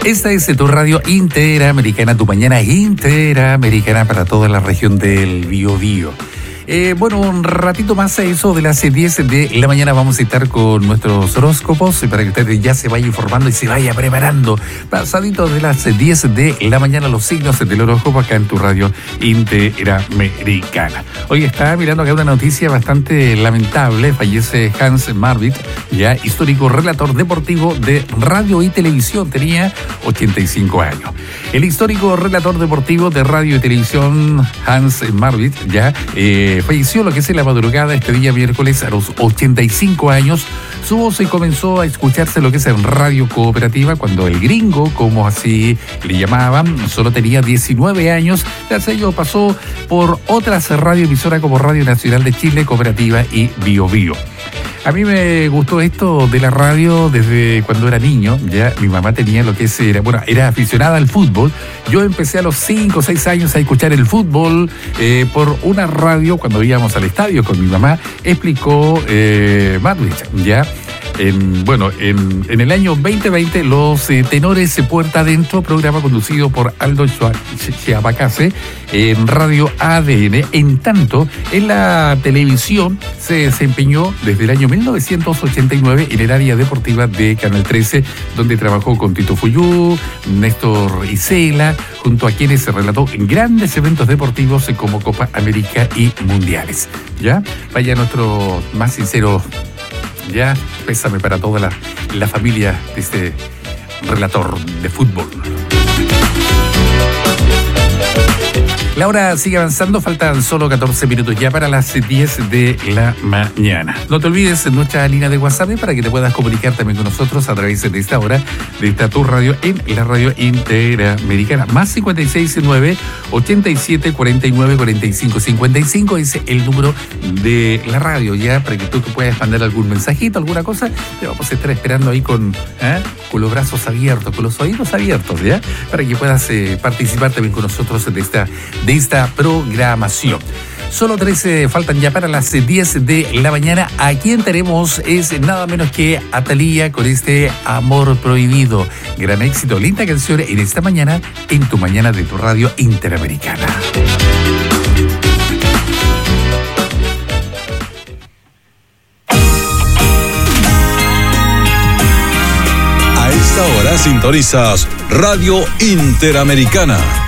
Esta es tu radio interamericana, tu mañana interamericana para toda la región del Biobío. Bueno, un ratito más a eso de las 10 de la mañana vamos a estar con nuestros horóscopos para que usted ya se vaya informando y se vaya preparando. Pasadito de las 10 de la mañana los signos del horóscopo acá en tu radio interamericana. Hoy estaba mirando acá una noticia bastante lamentable. Fallece Hans Marvit, ya histórico relator deportivo de radio y televisión. Tenía 85 años. El histórico relator deportivo de radio y televisión Hans Marvit, ya falleció lo que es en la madrugada este día miércoles a los 85 años. Su voz comenzó a escucharse lo que es en Radio Cooperativa cuando el gringo, como así le llamaban, solo tenía 19 años. Tras ello pasó por otras radioemisoras como Radio Nacional de Chile, Cooperativa y Biobío. A mí me gustó esto de la radio desde cuando era niño. Ya mi mamá tenía lo que es, era aficionada al fútbol. Yo empecé a los 5 o 6 años a escuchar el fútbol por una radio cuando íbamos al estadio con mi mamá. Explicó Marvich, ya. En el año 2020, los tenores Puerta Adentro, programa conducido por Aldo Chiapacase en Radio ADN. En tanto, en la televisión se desempeñó desde el año 1989 en el área deportiva de Canal 13, donde trabajó con Tito Fuyú, Néstor Isela, junto a quienes se relató en grandes eventos deportivos como Copa América y Mundiales. ¿Ya? Vaya nuestro más sincero pésame para toda la familia de este relator de fútbol. La hora sigue avanzando, faltan solo 14 minutos ya para las 10 de la mañana. No te olvides de nuestra línea de WhatsApp para que te puedas comunicar también con nosotros a través de esta hora, de esta tu radio en la radio interamericana. Más 569-8749-4555 es el número de la radio, ya, para que tú puedas mandar algún mensajito, alguna cosa. Te vamos a estar esperando ahí con los brazos abiertos, con los oídos abiertos, ya, para que puedas participar también con nosotros de esta programación. Solo 13 faltan ya para las 10 de la mañana. A quien tenemos es nada menos que a Thalía con este Amor Prohibido. Gran éxito, linda canción en esta mañana, en tu mañana de tu radio interamericana. A esta hora sintonizas Radio Interamericana.